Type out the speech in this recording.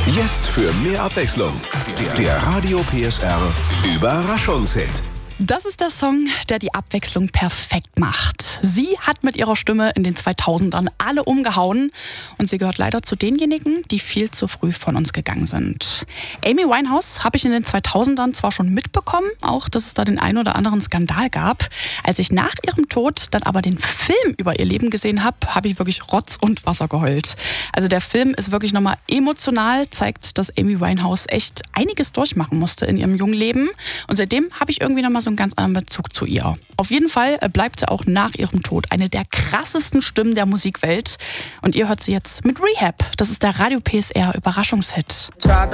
Jetzt für mehr Abwechslung. Der Radio PSR Überraschungshit. Das ist der Song, der die Abwechslung perfekt macht. Sie hat mit ihrer Stimme in den 2000ern alle umgehauen und sie gehört leider zu denjenigen, die viel zu früh von uns gegangen sind. Amy Winehouse habe ich in den 2000ern zwar schon mitbekommen, auch dass es da den ein oder anderen Skandal gab. Als ich nach ihrem Tod dann aber den Film über ihr Leben gesehen habe, habe ich wirklich Rotz und Wasser geheult. Also der Film ist wirklich nochmal emotional, zeigt, dass Amy Winehouse echt einiges durchmachen musste in ihrem jungen Leben. Und seitdem habe ich irgendwie nochmal so einen ganz anderen Bezug zu ihr. Auf jeden Fall bleibt sie auch nach ihrem Tod eine der krassesten Stimmen der Musikwelt. Und ihr hört sie jetzt mit Rehab. Das ist der Radio PSR Überraschungshit.